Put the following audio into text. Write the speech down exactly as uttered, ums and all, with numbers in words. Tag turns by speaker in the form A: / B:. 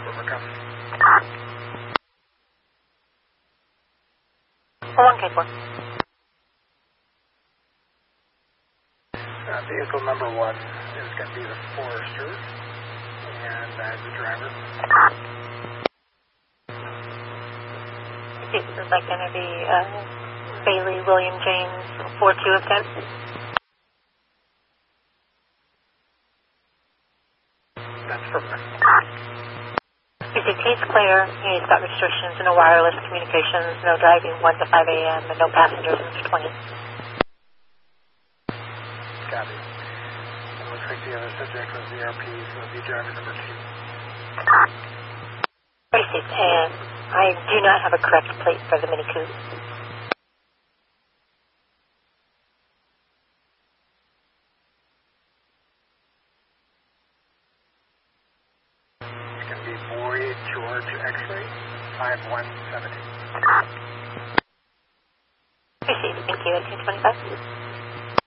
A: Overcome.
B: one K four.
A: Uh, vehicle number one is going to be the Forester, and uh, the driver.
B: This is like going to be uh, Bailey William James, four two of ten.
A: That's perfect.
B: P C T is clear. He's got restrictions, no wireless communications, no driving one to five A M, and no passengers into twenty.
A: Copy. It looks like the other subject was the R P, so it'll be driver number two.
B: Received, and I do not have a correct plate for the Mini Coupe.
A: It's going to be Boy George X-ray, five one seventy.
B: Received, thank you, eighteen twenty-five.